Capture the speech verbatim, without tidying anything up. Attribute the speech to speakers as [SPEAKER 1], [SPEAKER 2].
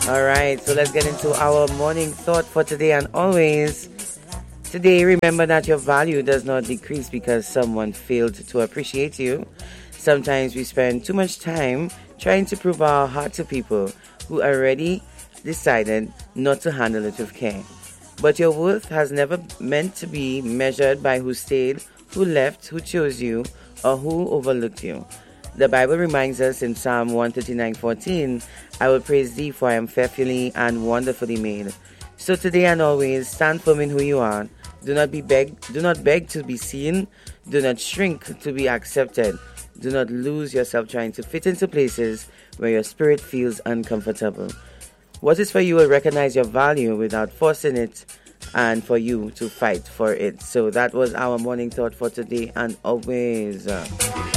[SPEAKER 1] All right, so let's get into our morning thought for today and always. Today, remember that your value does not decrease because someone failed to appreciate you. Sometimes we spend too much time trying to prove our heart to people who already decided not to handle it with care. But your worth has never meant to be measured by who stayed, who left, who chose you, or who overlooked you. The Bible reminds us in Psalm one thirty-nine fourteen, I will praise thee for I am fearfully and wonderfully made. So today and always, stand firm in who you are. Do not be beg, do not beg to be seen. Do not shrink to be accepted. Do not lose yourself trying to fit into places where your spirit feels uncomfortable. What is for you will recognize your value without forcing it and for you to fight for it. So that was our morning thought for today and always. Uh,